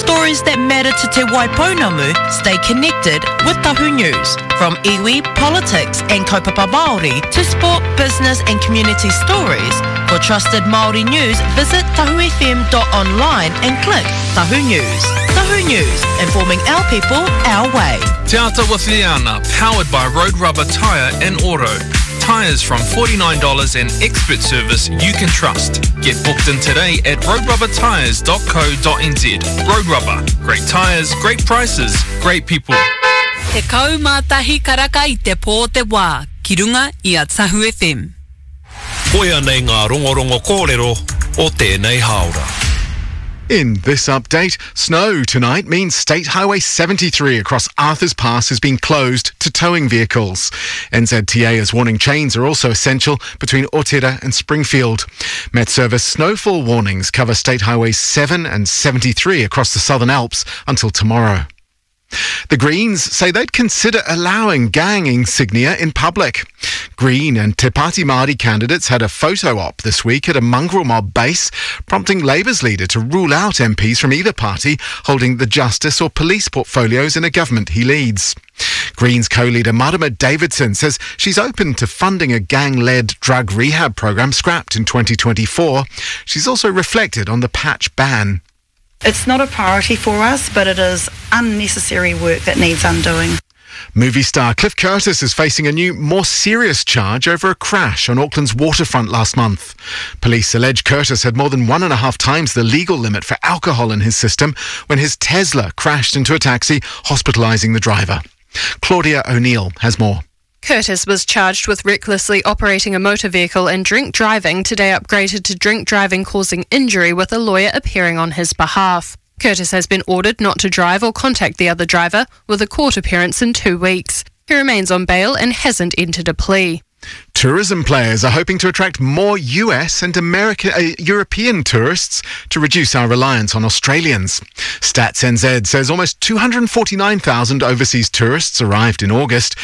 stories that matter to Te Waipounamu stay connected with Tahu News. From iwi, politics and kaupapa Māori to sport, business and community stories. For trusted Māori news, visit tahufm.online and click Tahu News. Tahu News, informing our people, our way. Te Ata with Liana, powered by Road Rubber Tyre and Auto. Tyres from $49 and expert service you can trust. Get booked in today at roadrubbertyres.co.nz. Road Rubber. Great tyres, great prices, great people. Te kaumātahi karaka I te pō te wā. Ki runga I a Tahu FM. Koia nei ngā rongorongo kōrero o tēnei haora. In this update, snow tonight means State Highway 73 across Arthurs Pass has been closed to towing vehicles. NZTA is warning chains are also essential between Otira and Springfield. Met Service snowfall warnings cover State Highways 7 and 73 across the Southern Alps until tomorrow. The Greens say they'd consider allowing gang insignia in public. Green and Te Pāti Māori candidates had a photo op this week at a mongrel mob base, prompting Labour's leader to rule out MPs from either party holding the justice or police portfolios in a government he leads. Greens co-leader Marama Davidson says she's open to funding a gang-led drug rehab program scrapped in 2024. She's also reflected on the patch ban. It's not a priority for us, but it is unnecessary work that needs undoing. Movie star Cliff Curtis is facing a new, more serious charge over a crash on Auckland's waterfront last month. Police allege Curtis had more than 1.5 times the legal limit for alcohol in his system when his Tesla crashed into a taxi, hospitalising the driver. Claudia O'Neill has more. Curtis was charged with recklessly operating a motor vehicle and drink driving, today upgraded to drink driving causing injury, with a lawyer appearing on his behalf. Curtis has been ordered not to drive or contact the other driver, with a court appearance in 2 weeks. He remains on bail and hasn't entered a plea. Tourism players are hoping to attract more US and European tourists to reduce our reliance on Australians. Stats NZ says almost 249,000 overseas tourists arrived in August,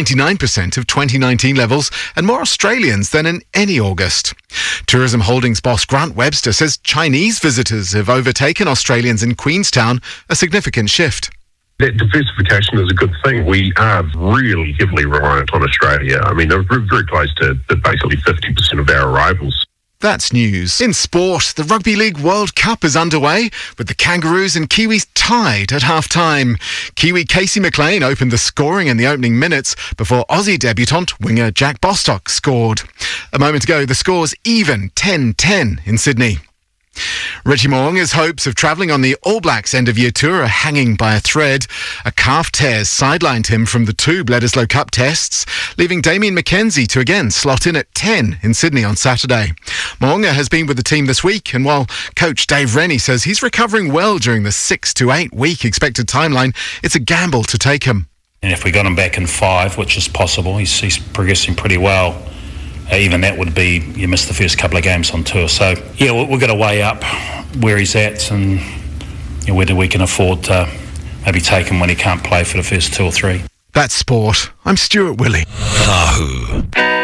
99% of 2019 levels, and more Australians than in any August. Tourism Holdings boss Grant Webster says Chinese visitors have overtaken Australians in Queenstown, a significant shift. That diversification is a good thing. We are really heavily reliant on Australia. I mean, they're very close to basically 50% of our arrivals. That's news. In sport, the Rugby League World Cup is underway, with the Kangaroos and Kiwis tied at half-time. Kiwi Casey McLean opened the scoring in the opening minutes before Aussie debutant winger Jack Bostock scored. A moment ago, the score's even 10-10 in Sydney. Richie Mo'unga's hopes of travelling on the All Blacks end-of-year tour are hanging by a thread. A calf tear sidelined him from the 2 Bledisloe Cup tests, leaving Damien McKenzie to again slot in at 10 in Sydney on Saturday. Mo'unga has been with the team this week, and while coach Dave Rennie says he's recovering well during the 6 to 8 week expected timeline, it's a gamble to take him. And if we got him back in 5, which is possible, he's progressing pretty well. Even that would be, you miss the first couple of games on tour. So, yeah, we've got to weigh up where he's at and whether we can afford to maybe take him when he can't play for the first 2 or 3. That's sport. I'm Stuart Willie. Tahu.